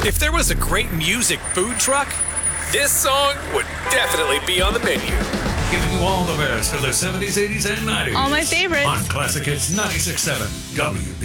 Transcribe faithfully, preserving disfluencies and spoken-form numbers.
If there was a great music food truck, this song would definitely be on the menu. Giving you all the best of the seventies, eighties, and nineties. All my favorites. On Classic Hits ninety-six point seven W.